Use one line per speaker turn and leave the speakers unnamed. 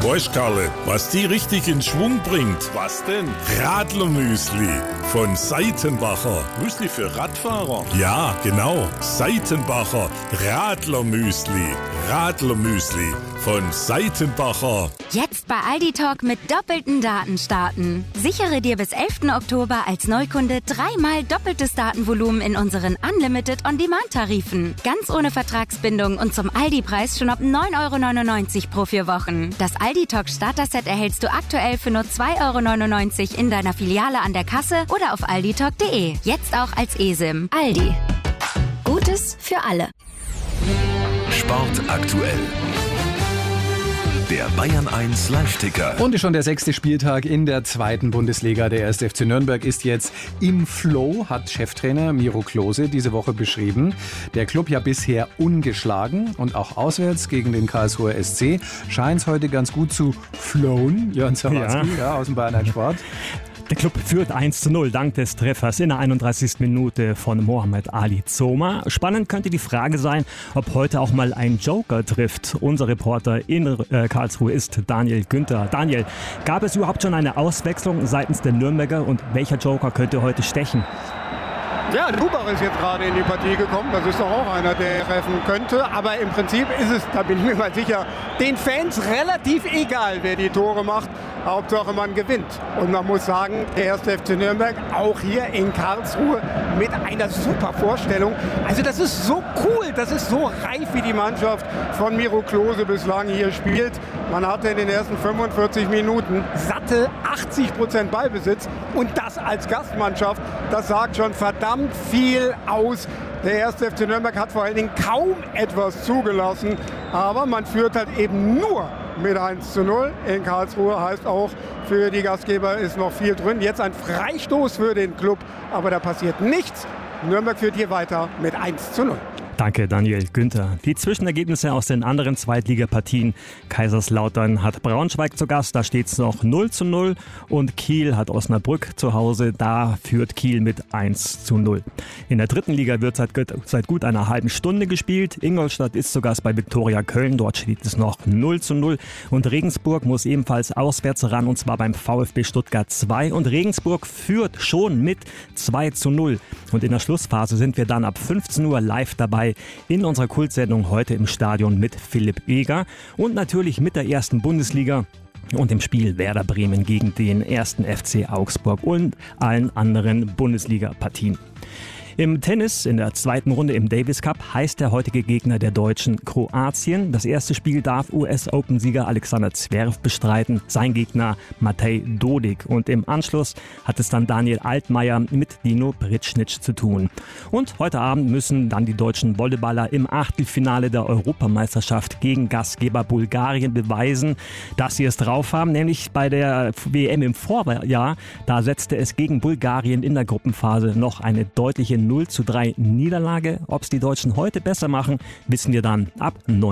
Weißt Karle, was die richtig in Schwung bringt? Was denn? Radlermüsli von Seitenbacher.
Müsli für Radfahrer?
Ja, genau. Seitenbacher Radlermüsli. Radlermüsli von Seitenbacher.
Jetzt bei Aldi Talk mit doppelten Daten starten. Sichere dir bis 11. Oktober als Neukunde 3-mal doppeltes Datenvolumen in unseren Unlimited On-Demand-Tarifen. Ganz ohne Vertragsbindung und zum Aldi-Preis schon ab 9,99 € pro 4 Wochen. Das Aldi Talk Starter-Set erhältst du aktuell für nur 2,99 € in deiner Filiale an der Kasse oder auf alditalk.de. Jetzt auch als eSIM. Aldi. Gutes für alle.
Sport aktuell. Der Bayern 1 Live-Ticker.
Und ist schon der 6. Spieltag in der 2. Bundesliga. Der 1. FC Nürnberg ist jetzt im Flow, hat Cheftrainer Miro Klose diese Woche beschrieben. Der Club ja bisher ungeschlagen und auch auswärts gegen den Karlsruher SC scheint es heute ganz gut zu flowen. Jörn Sawatzki, aus dem Bayern 1 Sport.
Der Club führt 1:0 dank des Treffers in der 31. Minute von Mohamed Ali Zoma. Spannend könnte die Frage sein, ob heute auch mal ein Joker trifft. Unser Reporter in Karlsruhe ist Daniel Günther. Daniel, gab es überhaupt schon eine Auswechslung seitens der Nürnberger und welcher Joker könnte heute stechen?
Ja, Lubach ist jetzt gerade in die Partie gekommen. Das ist doch auch einer, der treffen könnte. Aber im Prinzip ist es, da bin ich mir mal sicher, den Fans relativ egal, wer die Tore macht. Hauptsache man gewinnt. Und man muss sagen, der 1. FC Nürnberg auch hier in Karlsruhe mit einer super Vorstellung. Also das ist so cool, das ist so reif, wie die Mannschaft von Miro Klose bislang hier spielt. Man hatte in den ersten 45 Minuten satte 80% Ballbesitz. Und das als Gastmannschaft, das sagt schon verdammt viel aus. Der 1. FC Nürnberg hat vor allen Dingen kaum etwas zugelassen. Aber man führt halt eben nur mit 1:0 in Karlsruhe, heißt auch, für die Gastgeber ist noch viel drin. Jetzt ein Freistoß für den Club, aber da passiert nichts. Nürnberg führt hier weiter mit 1:0.
Danke, Daniel Günther. Die Zwischenergebnisse aus den anderen Zweitligapartien. Kaiserslautern hat Braunschweig zu Gast, da steht es noch 0:0. Und Kiel hat Osnabrück zu Hause, da führt Kiel mit 1:0. In der 3. Liga wird seit gut einer halben Stunde gespielt. Ingolstadt ist zu Gast bei Viktoria Köln, dort steht es noch 0:0. Und Regensburg muss ebenfalls auswärts ran, und zwar beim VfB Stuttgart 2. Und Regensburg führt schon mit 2:0. Und in der Schlussphase sind wir dann ab 15 Uhr live dabei in unserer Kultsendung heute im Stadion mit Philipp Eger und natürlich mit der 1. Bundesliga und dem Spiel Werder Bremen gegen den 1. FC Augsburg und allen anderen Bundesliga-Partien. Im Tennis in der 2. Runde im Davis Cup heißt der heutige Gegner der Deutschen Kroatien. Das erste Spiel darf US-Open-Sieger Alexander Zverev bestreiten, sein Gegner Matej Dodig. Und im Anschluss hat es dann Daniel Altmaier mit Dino Britschnic zu tun. Und heute Abend müssen dann die deutschen Volleyballer im Achtelfinale der Europameisterschaft gegen Gastgeber Bulgarien beweisen, dass sie es drauf haben. Nämlich bei der WM im Vorjahr, da setzte es gegen Bulgarien in der Gruppenphase noch eine deutliche 0:3 Niederlage. Ob es die Deutschen heute besser machen, wissen wir dann ab 9.